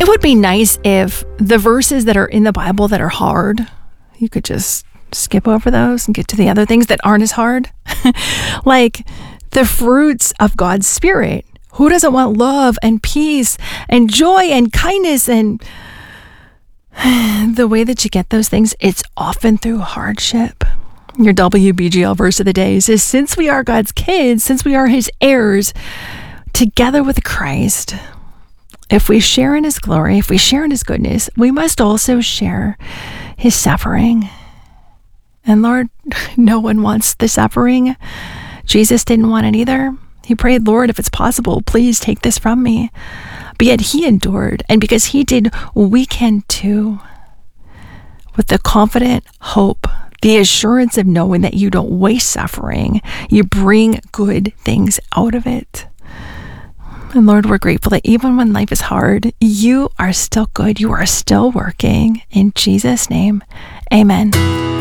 would be nice if the verses that are in the Bible that are hard, you could just skip over those and get to the other things that aren't as hard. Like the fruits of God's Spirit. Who doesn't want love and peace and joy and kindness? And the way that you get those things, it's often through hardship. Your WBGL verse of the day says, since we are God's kids, since we are his heirs, together with Christ, if we share in his glory, if we share in his goodness, we must also share his suffering. And Lord, no one wants the suffering. Jesus didn't want it either. He prayed, Lord, if it's possible, please take this from me. But yet he endured. And because he did, we can too. With the confident hope, the assurance of knowing that you don't waste suffering, you bring good things out of it. And Lord, we're grateful that even when life is hard, you are still good. You are still working. In Jesus' name, amen.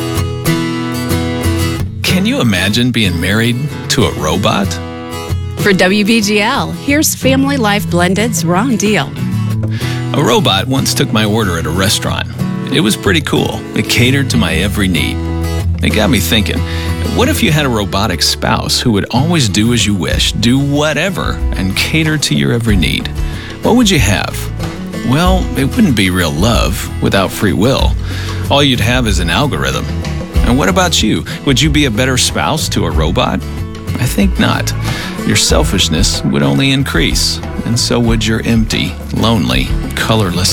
Can you imagine being married to a robot? For WBGL, here's Family Life Blended's Ron Deal. A robot once took my order at a restaurant. It was pretty cool. It catered to my every need. It got me thinking, what if you had a robotic spouse who would always do as you wish, do whatever, and cater to your every need? What would you have? Well, it wouldn't be real love without free will. All you'd have is an algorithm. And what about you? Would you be a better spouse to a robot? I think not. Your selfishness would only increase, and so would your empty, lonely, colorless